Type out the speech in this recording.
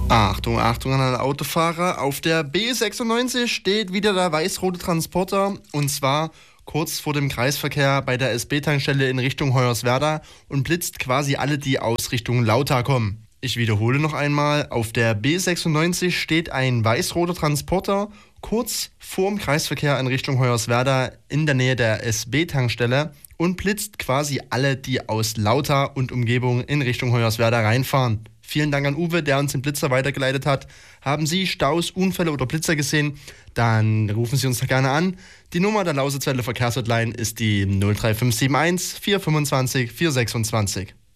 Achtung, Achtung an alle Autofahrer. Auf der B96 steht wieder der weiß-rote Transporter und zwar kurz vor dem Kreisverkehr bei der SB-Tankstelle in Richtung Hoyerswerda und blitzt quasi alle, die aus Richtung Lauter kommen. Ich wiederhole noch einmal, auf der B96 steht ein weiß-roter Transporter kurz vorm Kreisverkehr in Richtung Hoyerswerda in der Nähe der SB-Tankstelle und blitzt quasi alle, die aus Lauter und Umgebung in Richtung Hoyerswerda reinfahren. Vielen Dank an Uwe, der uns den Blitzer weitergeleitet hat. Haben Sie Staus, Unfälle oder Blitzer gesehen? Dann rufen Sie uns doch gerne an. Die Nummer der Lausitzwelle Verkehrshotline ist die 03571 425 426.